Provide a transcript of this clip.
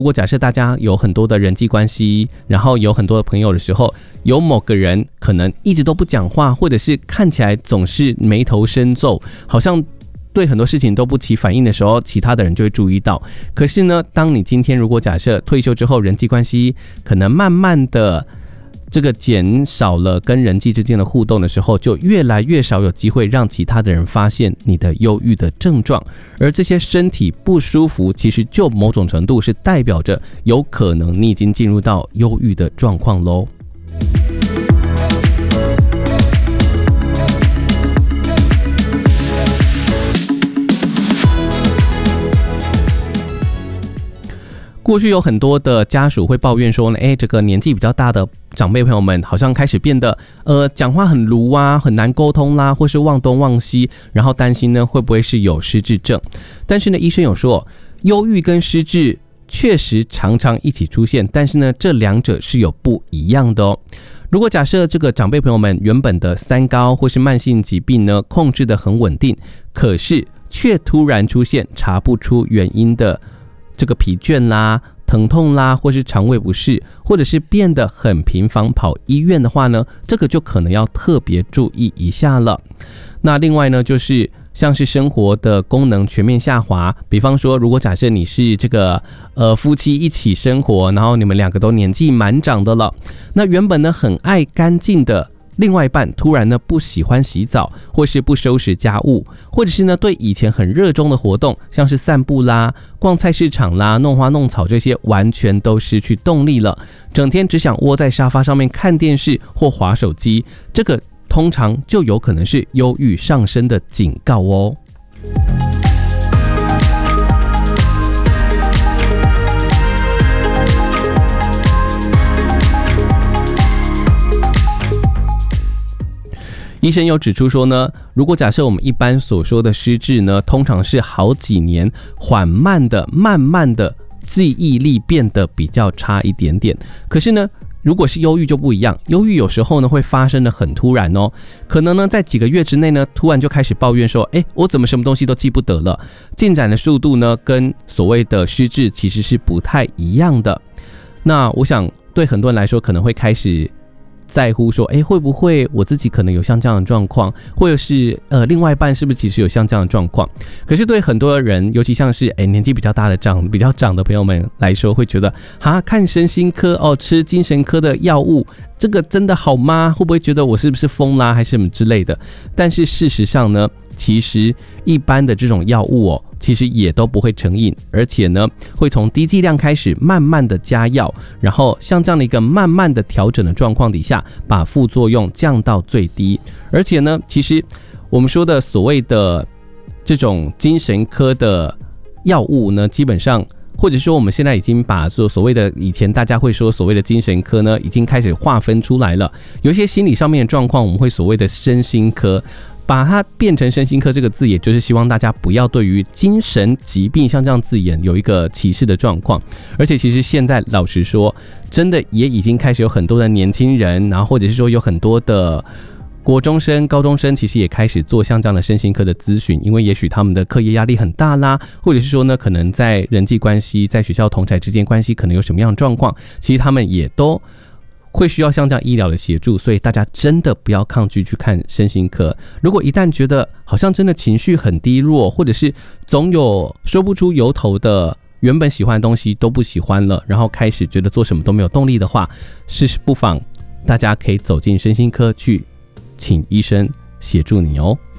如果假设大家有很多的人际关系，然后有很多的朋友的时候，有某个人可能一直都不讲话，或者是看起来总是眉头深皱，好像对很多事情都不起反应的时候，其他的人就会注意到。可是呢，当你今天如果假设退休之后，人际关系可能慢慢的这个减少了跟人际之间的互动的时候，就越来越少有机会让其他的人发现你的忧郁的症状，而这些身体不舒服其实就某种程度是代表着有可能你已经进入到忧郁的状况咯。过去有很多的家属会抱怨说呢，这个年纪比较大的长辈朋友们好像开始变得讲话很鲁啊，很难沟通啦，或是忘东忘西，然后担心呢会不会是有失智症。但是呢，医生有说，忧郁跟失智确实常常一起出现，但是呢，这两者是有不一样的哦。如果假设这个长辈朋友们原本的三高或是慢性疾病呢控制得很稳定，可是却突然出现查不出原因的这个疲倦啦、疼痛啦，或是肠胃不适，或者是变得很频繁跑医院的话呢，这个就可能要特别注意一下了。那另外呢，就是像是生活的功能全面下滑，比方说，如果假设你是这个夫妻一起生活，然后你们两个都年纪蛮长的了，那原本呢很爱干净的另外一半突然呢不喜欢洗澡，或是不收拾家务，或者是呢对以前很热衷的活动，像是散步啦、逛菜市场啦、弄花弄草这些，完全都失去动力了，整天只想窝在沙发上面看电视或滑手机，这个通常就有可能是忧郁上升的警告哦。医生有指出说呢，如果假设我们一般所说的失智呢，通常是好几年缓慢的、慢慢的记忆力变得比较差一点点。可是呢，如果是忧郁就不一样，忧郁有时候呢会发生的很突然哦，可能呢在几个月之内呢，突然就开始抱怨说，我怎么什么东西都记不得了，进展的速度呢跟所谓的失智其实是不太一样的。那我想对很多人来说，可能会开始在乎说，会不会我自己可能有像这样的状况，或者是另外一半是不是其实有像这样的状况？可是对很多人，尤其像是年纪比较大的比较长的朋友们来说，会觉得看身心科吃精神科的药物，这个真的好吗？会不会觉得我是不是疯啦，还是什么之类的？但是事实上呢，其实一般的这种药物其实也都不会成瘾，而且呢，会从低剂量开始，慢慢的加药，然后像这样的一个慢慢的调整的状况底下，把副作用降到最低。而且呢，其实我们说的所谓的这种精神科的药物呢，基本上或者说我们现在已经把所谓的以前大家会说所谓的精神科呢，已经开始划分出来了。有一些心理上面的状况，我们会所谓的身心科。把它变成身心科这个字，也就是希望大家不要对于精神疾病像这样字眼有一个歧视的状况。而且其实现在老实说，真的也已经开始有很多的年轻人，然后或者是说有很多的国中生、高中生，其实也开始做像这样的身心科的咨询，因为也许他们的课业压力很大啦，或者是说呢，可能在人际关系、在学校同侪之间关系可能有什么样的状况，其实他们也都会需要像这样医疗的协助，所以大家真的不要抗拒去看身心科。如果一旦觉得好像真的情绪很低落，或者是总有说不出由头的原本喜欢的东西都不喜欢了，然后开始觉得做什么都没有动力的话，是不妨大家可以走进身心科去请医生协助你哦。